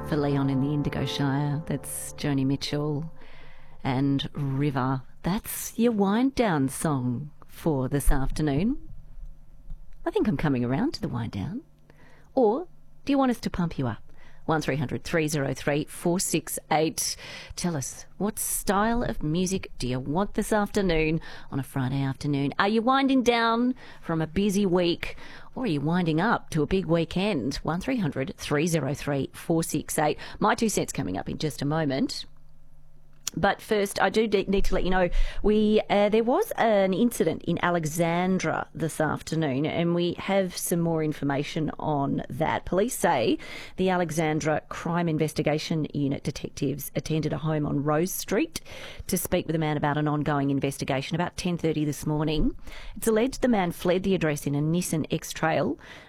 for Leon in the Indigo Shire. That's Joni Mitchell and River. That's your wind down song for this afternoon. I think I'm coming around to the wind down. Or do you want us to pump you up? 1300 303 468. Tell us, what style of music do you want this afternoon on a Friday afternoon? Are you winding down from a busy week, or are you winding up to a big weekend? 1300 303 468. My 2 cents coming up in just a moment. But first, I do need to let you know, there was an incident in Alexandra this afternoon, and we have some more information on that. Police say the Alexandra Crime Investigation Unit detectives attended a home on Rose Street to speak with a man about an ongoing investigation about 10:30 this morning. It's alleged the man fled the address in a Nissan X-Trail